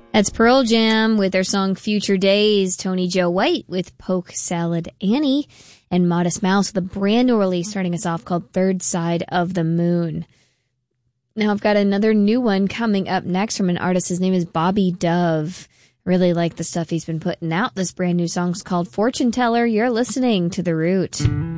That's Pearl Jam with their song Future Days, Tony Joe White with Polk Salad Annie, and Modest Mouse with a brand new release starting us off called Third Side of the Moon. Now I've got another new one coming up next from an artist. His name is Bobby Dove. Really like the stuff he's been putting out. This brand new song's called Fortune Teller. You're listening to The Root.